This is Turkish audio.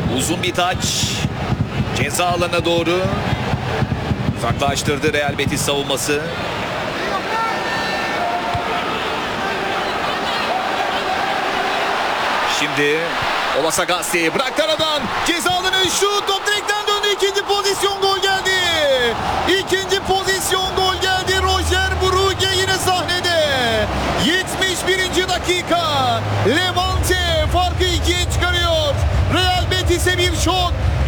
Uzun bir taç. Ceza alanına doğru. Uzaklaştırdı Real Betis savunması. Şimdi Olasagasti bıraktı aradan. Ceza alanı şut. Top direkten döndü. İkinci pozisyon gol geldi. İkinci pozisyon gol geldi. Roger Brugge yine sahnede. 71. dakika. Levante farkı 2'ye çıkarıyor. Real Betis'e bir şok.